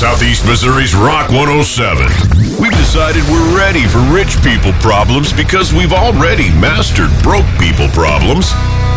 Southeast Missouri's Rock 107. We've decided we're ready for rich people problems because we've already mastered broke people problems.